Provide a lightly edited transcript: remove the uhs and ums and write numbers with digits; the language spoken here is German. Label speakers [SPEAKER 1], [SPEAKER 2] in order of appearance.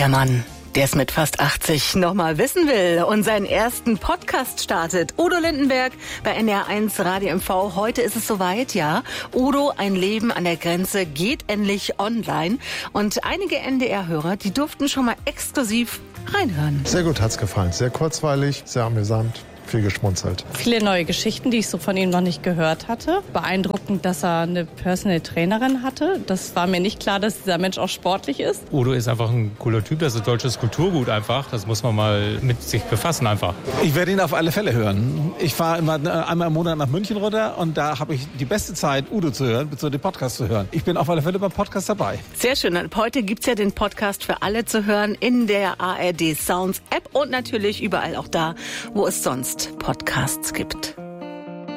[SPEAKER 1] Der Mann, der es mit fast 80 nochmal wissen will und seinen ersten Podcast startet. Udo Lindenberg bei NDR1 Radio MV. Heute ist es soweit, ja. Udo, ein Leben an der Grenze geht endlich online. Und einige NDR-Hörer, die durften schon mal exklusiv reinhören.
[SPEAKER 2] Sehr gut, hat's gefallen. Sehr kurzweilig, sehr amüsant. Viel geschmunzelt.
[SPEAKER 3] Viele neue Geschichten, die ich so von ihm noch nicht gehört hatte. Beeindruckend, dass er eine Personal Trainerin hatte. Das war mir nicht klar, dass dieser Mensch auch sportlich ist.
[SPEAKER 4] Udo ist einfach ein cooler Typ, das ist deutsches Kulturgut einfach. Das muss man mal mit sich befassen einfach.
[SPEAKER 5] Ich werde ihn auf alle Fälle hören. Ich fahre immer einmal im Monat nach München runter und da habe ich die beste Zeit, Udo zu hören, beziehungsweise den Podcast zu hören. Ich bin auf alle Fälle beim Podcast dabei.
[SPEAKER 1] Sehr schön. Ab heute gibt's ja den Podcast für alle zu hören in der ARD Sounds App und natürlich überall auch da, wo es sonst Podcasts gibt.